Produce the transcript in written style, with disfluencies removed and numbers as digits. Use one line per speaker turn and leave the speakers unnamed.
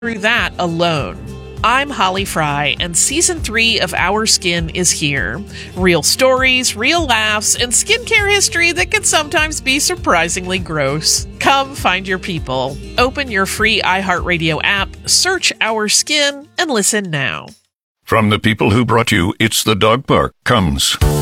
through that alone. I'm Holly Fry, and Season 3 of Our Skin is here. Real stories, real laughs, and skincare history that can sometimes be surprisingly gross. Come find your people. Open your free iHeartRadio app, search Our Skin, and listen now.
From the people who brought you It's the Dog Park comes